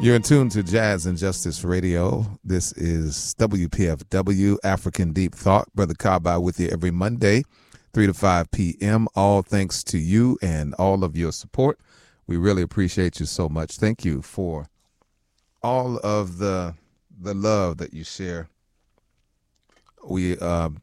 You're in tune to Jazz and Justice Radio. This is WPFW, African Deep Thought. Brother Kaba with you every Monday, 3 to 5 p.m. All thanks to you and all of your support. We really appreciate you so much. Thank you for all of the love that you share. We do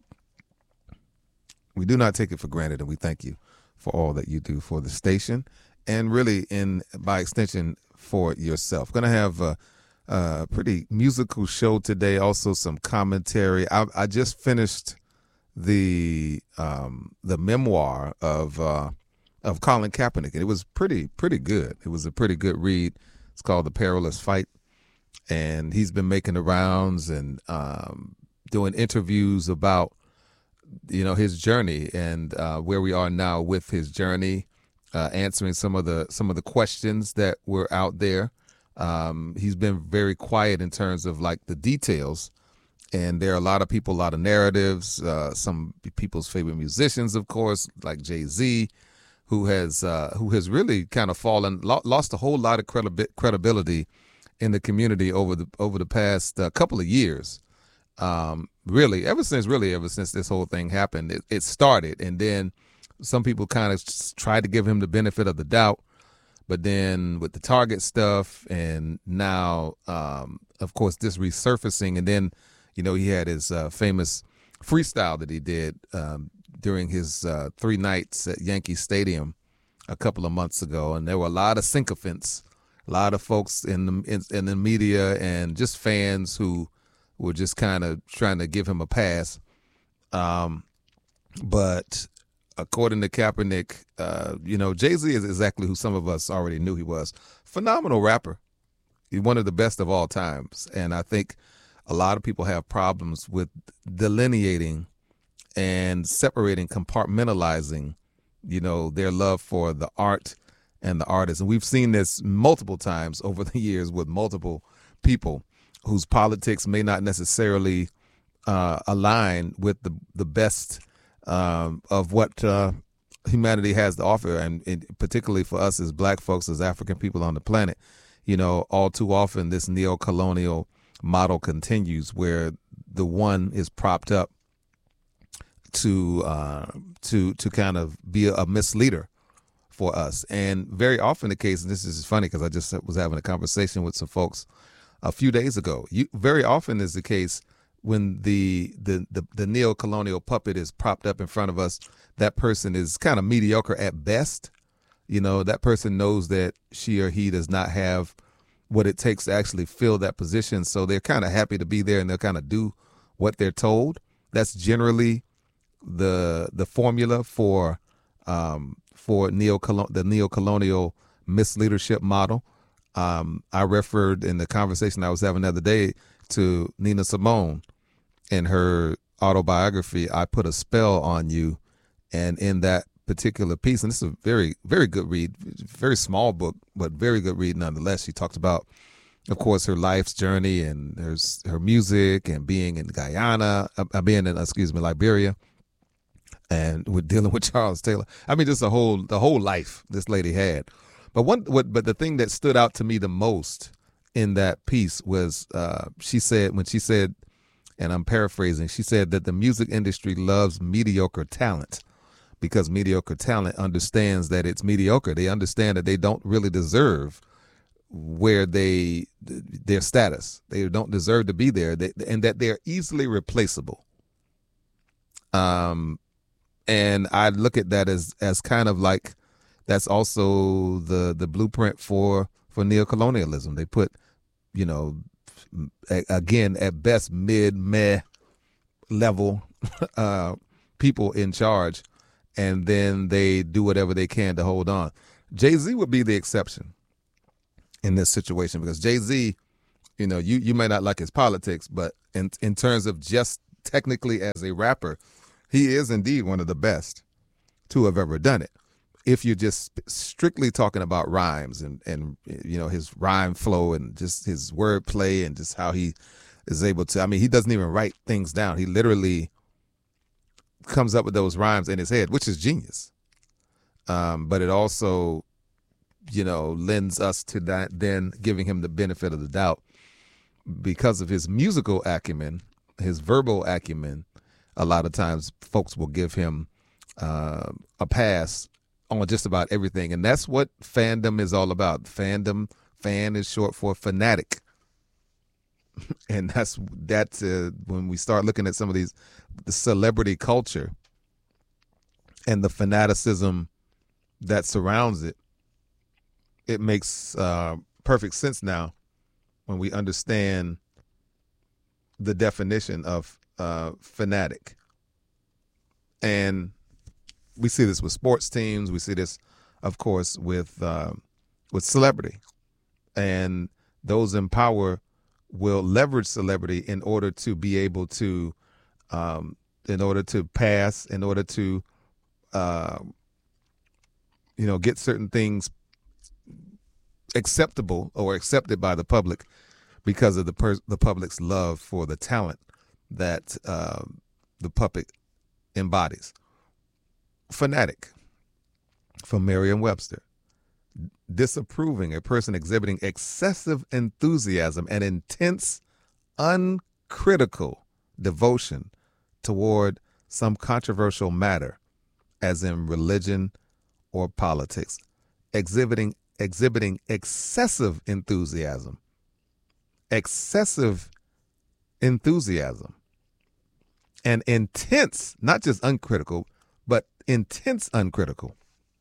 not take it for granted, and we thank you for all that you do for the station and really, by extension, for yourself. Going to have a pretty musical show today. Also, some commentary. I just finished the memoir of Colin Kaepernick, and it was pretty good. It was a pretty good read. It's called The Perilous Fight, and he's been making the rounds and doing interviews about his journey and where we are now with his journey. Answering some of the questions that were out there. He's been very quiet in terms of like the details, and there are a lot of people, a lot of narratives. Some people's favorite musicians, of course, like Jay-Z, who has really kind of lost a whole lot of credibility in the community over the past couple of years. Really, ever since this whole thing happened, it started, and then some people kind of tried to give him the benefit of the doubt, but then with the Target stuff, and now, of course, this resurfacing, and then, he had his famous freestyle that he did during his 3 nights at Yankee Stadium a couple of months ago, and there were a lot of sycophants, a lot of folks in the media and just fans who were just kind of trying to give him a pass, but according to Kaepernick, Jay-Z is exactly who some of us already knew he was. Phenomenal rapper. He's one of the best of all times. And I think a lot of people have problems with delineating and separating, compartmentalizing, their love for the art and the artist. And we've seen this multiple times over the years with multiple people whose politics may not necessarily align with the best of what humanity has to offer, and particularly for us as black folks, as African people on the planet. All too often this neo-colonial model continues, where the one is propped up to kind of be a misleader for us. And very often the case, and this is funny because I just was having a conversation with some folks a few days ago. Very often is the case when the neo-colonial puppet is propped up in front of us, that person is kind of mediocre at best. That person knows that she or he does not have what it takes to actually fill that position. So they're kind of happy to be there, and they'll kind of do what they're told. That's generally the formula for the neo-colonial misleadership model. I referred in the conversation I was having the other day to Nina Simone in her autobiography, I Put a Spell on You. And in that particular piece, and this is a very, very good read, very small book, but very good read nonetheless. She talks about, of course, her life's journey and her music and being in Guyana, Liberia, and with dealing with Charles Taylor. I mean, just the whole life this lady had. But the thing that stood out to me the most in that piece was she said, and I'm paraphrasing, she said that the music industry loves mediocre talent because mediocre talent understands that it's mediocre. They understand that they don't really deserve their status. They don't deserve to be there, and that they're easily replaceable. And I look at that as kind of like that's also the blueprint for neocolonialism. They put, again, at best meh level people in charge, and then they do whatever they can to hold on. Jay-Z would be the exception in this situation because Jay-Z, you may not like his politics, but in terms of just technically as a rapper, he is indeed one of the best to have ever done it. If you're just strictly talking about rhymes and his rhyme flow and just his wordplay and just how he is able to, he doesn't even write things down. He literally comes up with those rhymes in his head, which is genius. But it also lends us to that, then giving him the benefit of the doubt because of his musical acumen, his verbal acumen. A lot of times folks will give him a pass on just about everything. And that's what fandom is all about. Fandom, fan is short for fanatic. And that's when we start looking at some of the celebrity culture and the fanaticism that surrounds it, it makes perfect sense now when we understand the definition of fanatic. And we see this with sports teams. We see this, of course, with celebrity. And those in power will leverage celebrity in order to be able to, in order to pass, in order to, get certain things acceptable or accepted by the public because of the public's love for the talent that the puppet embodies. Fanatic, from Merriam-Webster. Disapproving, a person exhibiting excessive enthusiasm and intense, uncritical devotion toward some controversial matter, as in religion or politics. Exhibiting excessive enthusiasm. Excessive enthusiasm. And intense, not just uncritical, but intense uncritical.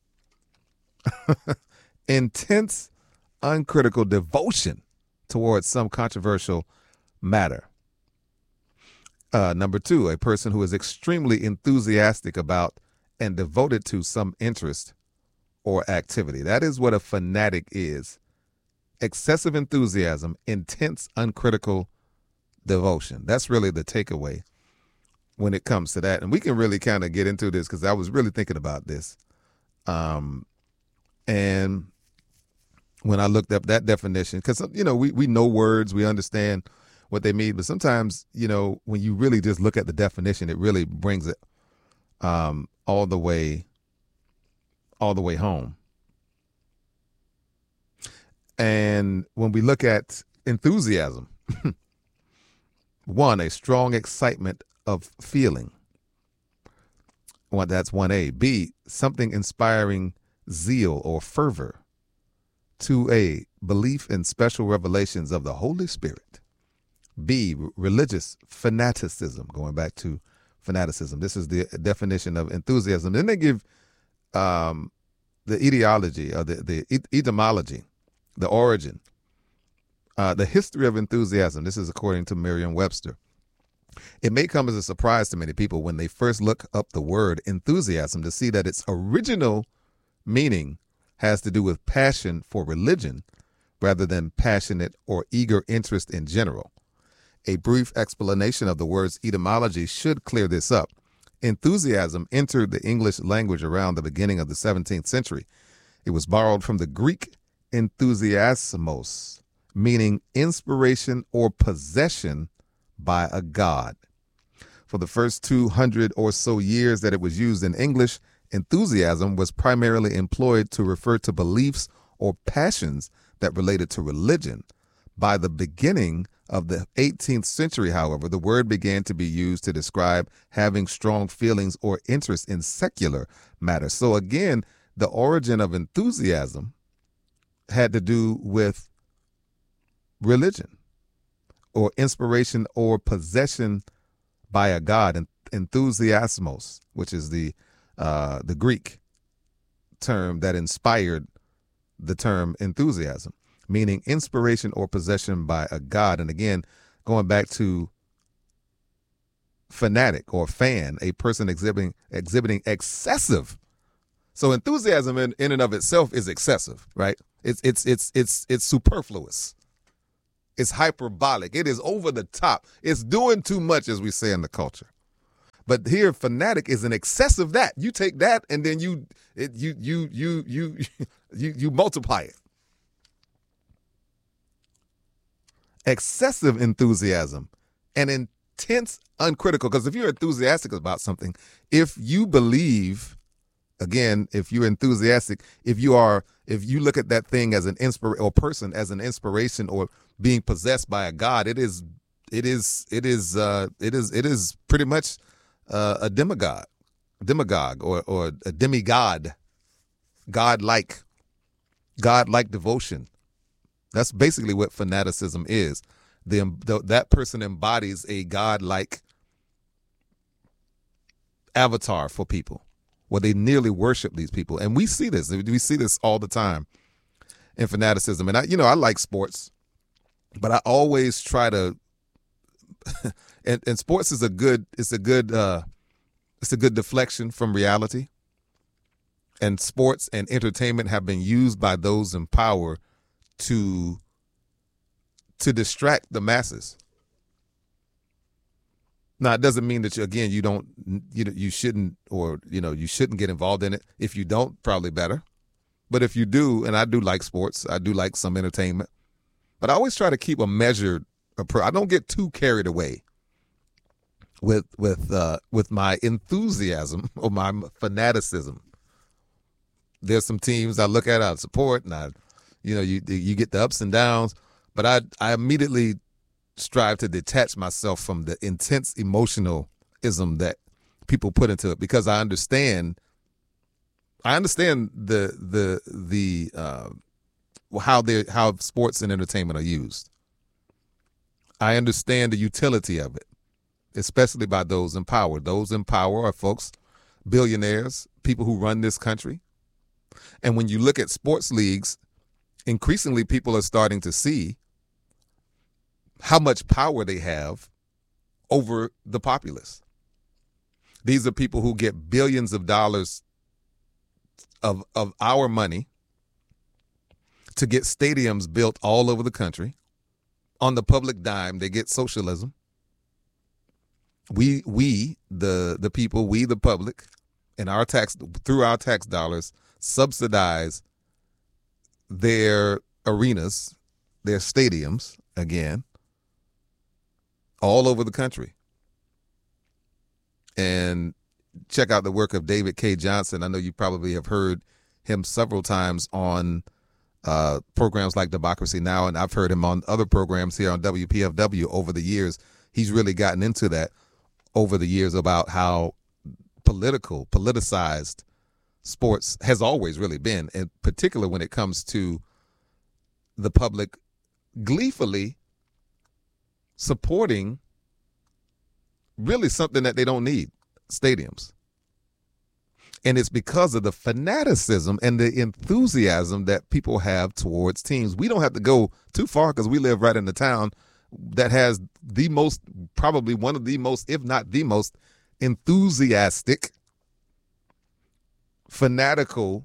Intense uncritical devotion towards some controversial matter. Number 2, a person who is extremely enthusiastic about and devoted to some interest or activity. That is what a fanatic is. Excessive enthusiasm, intense uncritical devotion. That's really the takeaway when it comes to that. And we can really kind of get into this because I was really thinking about this. And when I looked up that definition, because, we know words, we understand what they mean. But sometimes, when you really just look at the definition, it really brings it all the way home. And when we look at enthusiasm, 1, a strong excitement of feeling. Well, that's 1A. B, something inspiring zeal or fervor. 2A, belief in special revelations of the Holy Spirit. B, religious fanaticism, going back to fanaticism. This is the definition of enthusiasm. Then they give the etiology or the etymology, the origin, the history of enthusiasm. This is according to Merriam-Webster. It may come as a surprise to many people when they first look up the word enthusiasm to see that its original meaning has to do with passion for religion rather than passionate or eager interest in general. A brief explanation of the word's etymology should clear this up. Enthusiasm entered the English language around the beginning of the 17th century. It was borrowed from the Greek enthusiasmos, meaning inspiration or possession by a god. For the first 200 or so years that it was used in English, enthusiasm was primarily employed to refer to beliefs or passions that related to religion. By the beginning of the 18th century, however, the word began to be used to describe having strong feelings or interest in secular matters. So again, the origin of enthusiasm had to do with religion or inspiration or possession by a god, and enthusiasmos, which is the Greek term that inspired the term enthusiasm, meaning inspiration or possession by a god. And again, going back to fanatic or fan, a person exhibiting excessive. So enthusiasm in and of itself is excessive, right? It's superfluous. It's hyperbolic. It is over the top. It's doing too much, as we say in the culture. But here, fanatic is an excess of that. You take that and then you multiply it. Excessive enthusiasm and intense uncritical. Because if you're enthusiastic about something, if you believe Again, if you're enthusiastic, if you look at that thing as an or person as an inspiration or being possessed by a god, it is pretty much a demagogue or a demigod, godlike devotion. That's basically what fanaticism is. That person embodies a godlike avatar for people, where they nearly worship these people. And we see this all the time in fanaticism. And I like sports, but I always try to and sports is a good deflection from reality. And sports and entertainment have been used by those in power to distract the masses. Now, it doesn't mean that you shouldn't get involved in it. If you don't, probably better. But if you do, and I do like sports, I do like some entertainment, but I always try to keep a measured approach. I don't get too carried away with my enthusiasm or my fanaticism. There's some teams I look at, I support, and you get the ups and downs, but I immediately strive to detach myself from the intense emotionalism that people put into it, because I understand how sports and entertainment are used. I understand the utility of it, especially by those in power. Those in power are folks, billionaires, people who run this country. And when you look at sports leagues, increasingly people are starting to see how much power they have over the populace. These are people who get billions of dollars of our money to get stadiums built all over the country on the public dime. They get socialism. We the people, we the public, and through our tax dollars, subsidize their arenas, their stadiums, again, all over the country. And check out the work of David K. Johnson. I know you probably have heard him several times on programs like Democracy Now!, and I've heard him on other programs here on WPFW over the years. He's really gotten into that over the years about how politicized sports has always really been, in particular when it comes to the public gleefully supporting really something that they don't need, stadiums. And it's because of the fanaticism and the enthusiasm that people have towards teams. We don't have to go too far, because we live right in the town that has probably one of the most, if not the most, enthusiastic, fanatical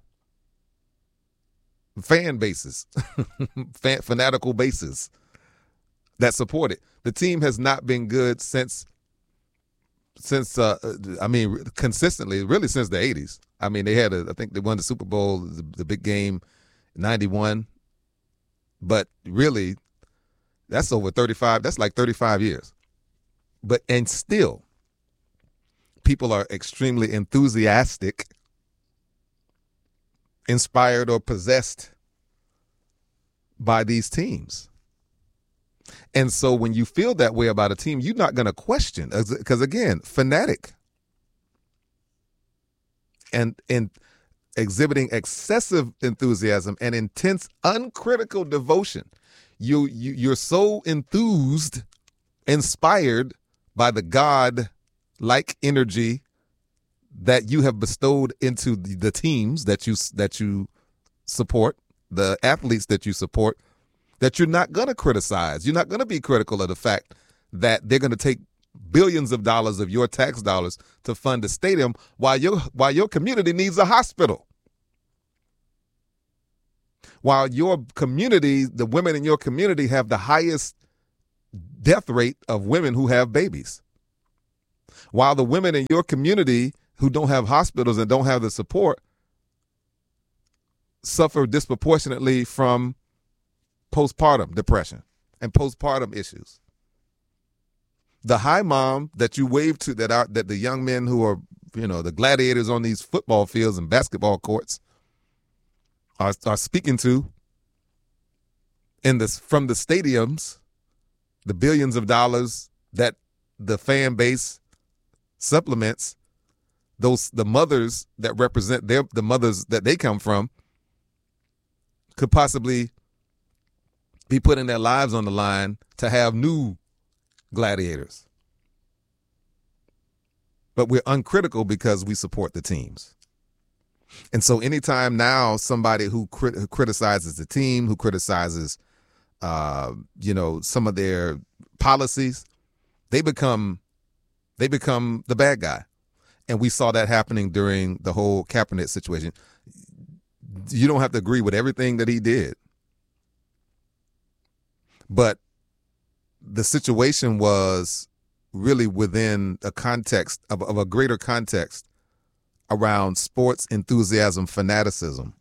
fan bases, fanatical bases that support it. The team has not been good since consistently, really since the 80s. I mean, I think they won the Super Bowl, the big game, 91. But really, that's over 35. That's like 35 years. And still, people are extremely enthusiastic, inspired, or possessed by these teams. And so when you feel that way about a team, you're not going to question, because again, fanatic and exhibiting excessive enthusiasm and intense, uncritical devotion. You're so enthused, inspired by the God-like energy that you have bestowed into the teams that you support, the athletes that you support, that you're not going to criticize. You're not going to be critical of the fact that they're going to take billions of dollars of your tax dollars to fund a stadium while your community needs a hospital. While your community, the women in your community, have the highest death rate of women who have babies. While the women in your community who don't have hospitals and don't have the support suffer disproportionately from postpartum depression and postpartum issues. The high mom that you wave to, that the young men who are the gladiators on these football fields and basketball courts are speaking to from the stadiums, the billions of dollars that the fan base supplements, the mothers that represent the mothers that they come from could possibly be putting their lives on the line to have new gladiators. But we're uncritical because we support the teams. And so anytime now somebody who criticizes the team, who criticizes, some of their policies, they become the bad guy. And we saw that happening during the whole Kaepernick situation. You don't have to agree with everything that he did. But the situation was really within a context of a greater context around sports enthusiasm, fanaticism.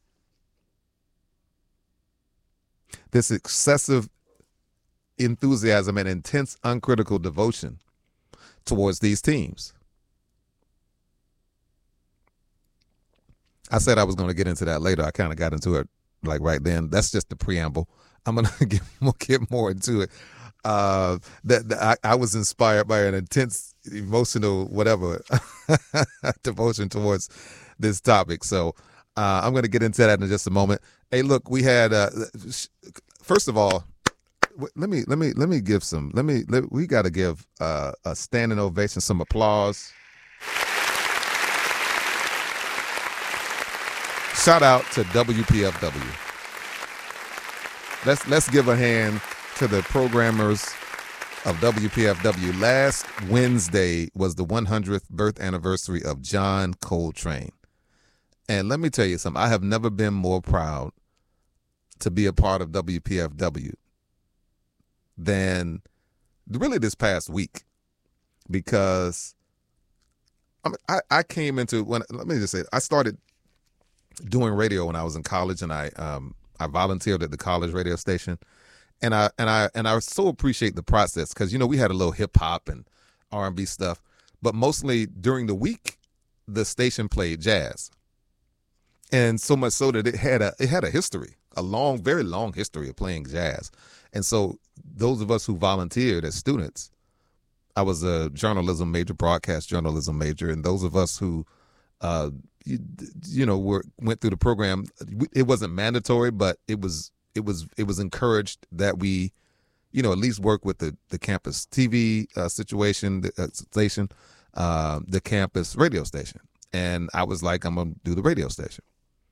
This excessive enthusiasm and intense uncritical devotion towards these teams. I said I was going to get into that later. I kind of got into it like right then. That's just the preamble. I'm going to get more into it. I was inspired by an intense, emotional, whatever, devotion towards this topic. So I'm going to get into that in just a moment. Hey, look, we had first of all, we got to give a standing ovation, some applause. Shout out to WPFW. Let's give a hand to the programmers of WPFW. Last Wednesday was the 100th birth anniversary of John Coltrane. And let me tell you something. I have never been more proud to be a part of WPFW than really this past week, because I came into let me just say, I started doing radio when I was in college, and I volunteered at the college radio station, and I so appreciate the process because we had a little hip hop and R&B stuff, but mostly during the week the station played jazz, and so much so that it had a history, a very long history of playing jazz. And so those of us who volunteered as students, I was a journalism major, broadcast journalism major, and those of us who went through the program, it wasn't mandatory, but it was encouraged that we, at least work with the campus TV situation, the station, the campus radio station. And I was like, I'm going to do the radio station.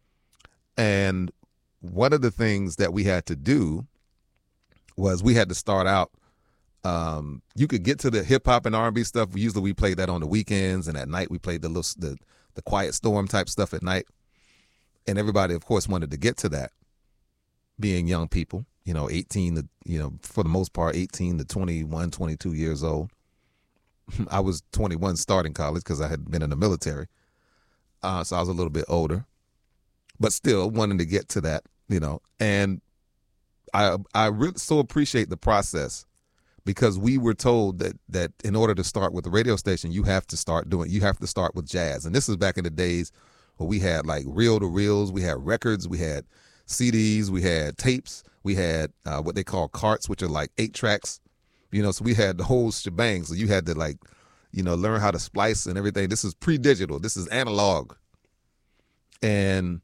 And one of the things that we had to do was we had to start out, you could get to the hip hop and R&B stuff. Usually we played that on the weekends, and at night we played the Quiet Storm type stuff at night. And everybody, of course, wanted to get to that, being young people, 18 to, for the most part, 18 to 21, 22 years old. I was 21 starting college because I had been in the military. So I was a little bit older, but still wanting to get to that, and I really so appreciate the process, because we were told that in order to start with the radio station, you have to start with jazz. And this is back in the days where we had like reel-to-reels, we had records, we had CDs, we had tapes, we had what they call carts, which are like 8 tracks, so we had the whole shebang. So you had to learn how to splice and everything. This is pre-digital. This is analog. And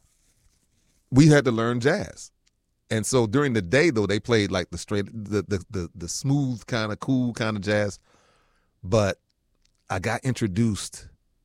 we had to learn jazz. And so during the day, though, they played like the smooth kind of cool kind of jazz. But I got introduced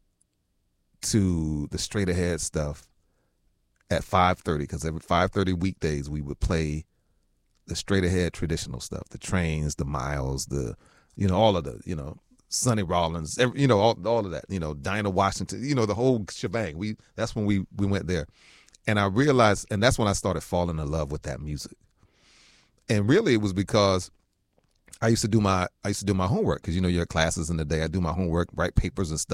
to the straight ahead stuff at 5:30, because every 5:30 weekdays we would play the straight ahead traditional stuff, the Trains, the Miles, all of the, Sonny Rollins, all of that, Dinah Washington, the whole shebang. That's when we went there. And I realized, and that's when I started falling in love with that music. And really it was because I used to do my homework, because, you have classes in the day. I do my homework, write papers and stuff.